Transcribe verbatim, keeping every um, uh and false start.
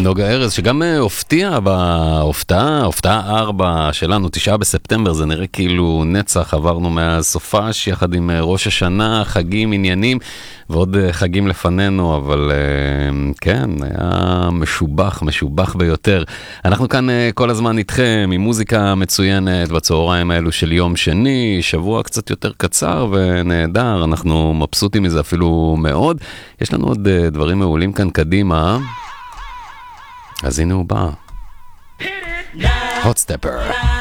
נוגה ארז, שגם הופתיע בהופתעה, הופתעה ארבע שלנו, תשעה בספטמבר, זה נראה כאילו נצח, עברנו מהסופש יחד עם ראש השנה, חגים, עניינים, ועוד חגים לפנינו, אבל כן, היה משובח, משובח ביותר. אנחנו כאן כל הזמן איתכם, עם מוזיקה מצוינת בצהריים האלו של יום שני, שבוע קצת יותר קצר ונהדר, אנחנו מבסוטים מזה אפילו מאוד. יש לנו עוד דברים מעולים כאן קדימה. אז הנה הוא בא. Hot Stepper.